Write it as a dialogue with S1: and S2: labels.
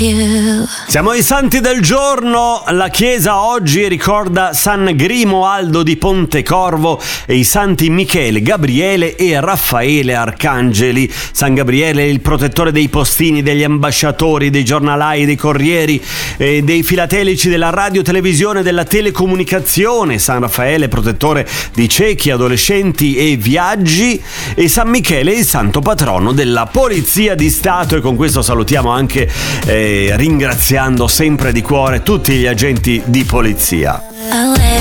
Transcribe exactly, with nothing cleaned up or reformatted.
S1: you.
S2: Siamo ai santi del giorno. La chiesa oggi ricorda San Grimoaldo di Pontecorvo e i santi Michele, Gabriele e Raffaele Arcangeli. San Gabriele è il protettore dei postini, degli ambasciatori, dei giornalai, dei corrieri, eh, dei filatelici della radio, televisione, della telecomunicazione. San Raffaele protettore di ciechi, adolescenti e viaggi. E San Michele è il santo patrono della Polizia di Stato. E con questo salutiamo anche eh, ringraziando sempre di cuore tutti gli agenti di polizia.